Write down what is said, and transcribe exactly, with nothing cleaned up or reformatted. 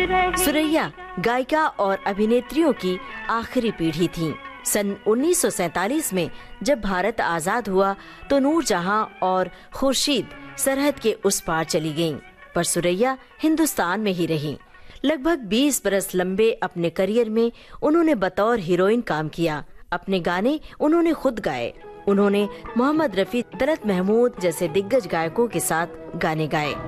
सुरैया गायिका और अभिनेत्रियों की आखिरी पीढ़ी थीं। सन उन्नीस सौ सैतालीस में जब भारत आजाद हुआ तो नूरजहां और खुर्शीद सरहद के उस पार चली गईं, पर सुरैया हिंदुस्तान में ही रहीं। लगभग बीस बरस लंबे अपने करियर में उन्होंने बतौर हीरोइन काम किया। अपने गाने उन्होंने खुद गाए। उन्होंने मोहम्मद रफी, तलत महमूद जैसे दिग्गज गायकों के साथ गाने गाए।